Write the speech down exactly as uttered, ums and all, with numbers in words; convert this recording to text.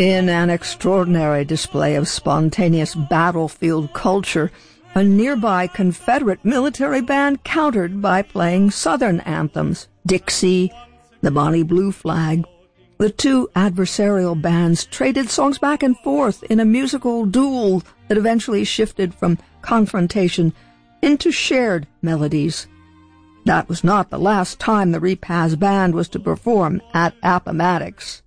In an extraordinary display of spontaneous battlefield culture, a nearby Confederate military band countered by playing Southern anthems, Dixie, the Bonnie Blue Flag. The two adversarial bands traded songs back and forth in a musical duel that eventually shifted from confrontation into shared melodies. That was not the last time the Repaz Band was to perform at Appomattox.